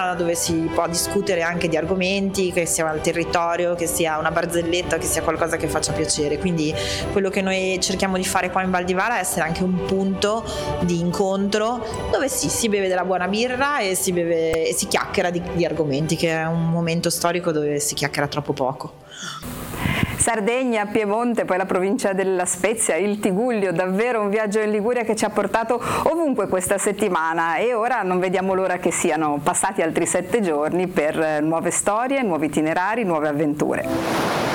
birra dove si può discutere anche di argomenti, che sia il territorio, che sia una barzelletta, che sia qualcosa che faccia piacere. Quindi quello che noi cerchiamo di fare qua in Val di Vara è essere anche un punto di incontro dove si beve della buona birra e si chiacchiera di argomenti, che è un momento storico dove si chiacchiera troppo poco. Sardegna, Piemonte, poi la provincia della Spezia, il Tigullio, davvero un viaggio in Liguria che ci ha portato ovunque questa settimana, e ora non vediamo l'ora che siano passati altri 7 giorni per nuove storie, nuovi itinerari, nuove avventure.